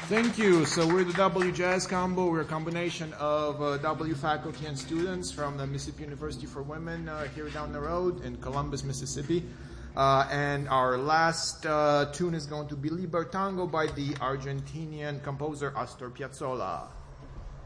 Thank you. So we're the W Jazz Combo. We're a combination of W faculty and students from the Mississippi University for Women here down the road in Columbus, Mississippi. And our last tune is going to be Libertango by the Argentinian composer Astor Piazzolla.